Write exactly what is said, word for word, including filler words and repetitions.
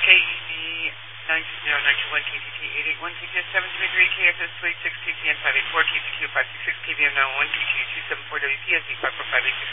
K E D nine two zero nine two one, K T T eight eight one, T P S seven three three, K F S two eight six, T T N five eight four, K T Q five six six, K B M nine one, T T two seven four, W P S D five four five eight